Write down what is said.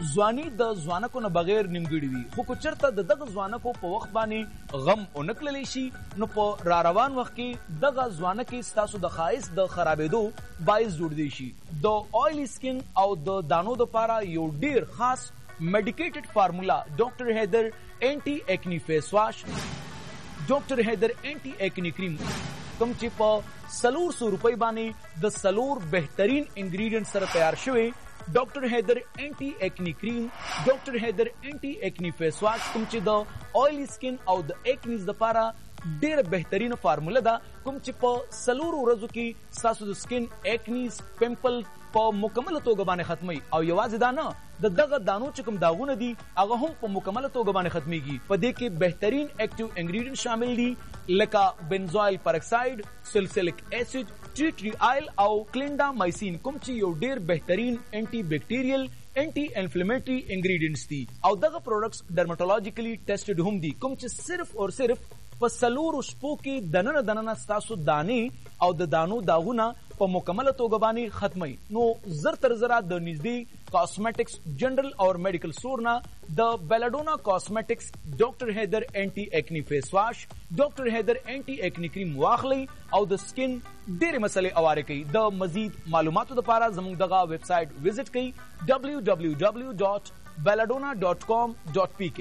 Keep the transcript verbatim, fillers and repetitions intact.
ځواني د ځوانکو نه بغیر نیمګړې وي، خو که چېرته د دغه ځوانکو په وخت باندې غم ونه کړلی شي نو په را روان وخت کې دغه ځوانکې ستاسو د ښایست د خرابېدو باعث جوړدی شي. د آیلی سکن او د دانو دپاره یو ډیر خاص میډیکیټډ فارمولا ډاکټر حیدر اینټي ایکنی فیس واش، ډاکټر حیدر اینټي ایکنی کریم کوم چې په څلور سو روپۍ باندې د څلور بهترین انګریډینټ سره تیار شوی ډاکټر حیدر اینټي ایکنی کریم، ډاکټر حیدر اینټي ایکنی فیس واش کوم چې د آیلی سکن او د ایکنیز دپاره ډیر بهترین فارموله ده، کوم چې په څلورو ورځو کې ستاسو د سکن ایکنیز پمپل په مکمله توګه باندې ختمي. او یوازې دا نه، د دغه دانو چې کوم داغونه دي هغه هم په مکمله توګه باندې ختمیږي. په دې کې بهترین ایکټیو انګریډینټ شامل دي لکه بنزوایل پرکساید، سلسلیک ایسډ، ټی ټری آیل او کلینډامایسین کوم چې یو ډیر بهترین انټي بیکټیریل انټي انفلیمیټری انګریډینټس دي. او دغه پروډکټس ډرماټولوژیکلی ټیسټډ هم دي کوم چې صرف او صرف په څلورو شپو کې دننه دننه ستاسو دانې او د دانو داغونه په مکمله توګه باندې ختمي. نو زر تر زره د نږدې کاسمیټکس جنرل او میډیکل سٹور نه د بیلاډونا کاسمیټکس ډاکټر حیدر اینټي ایکنی فیس واش، ډاکټر حیدر اینټي ایکنی کریم واخلئ او د سکن ډېرې مسلې اوارې کوي. د مزید معلوماتو لپاره زموږ دغه ویب سایټ وزټ کړئ ډبلیو ډبلیو ډبلیو ډاٹ بیلاډونا ډاٹ کام ډاٹ پی کې.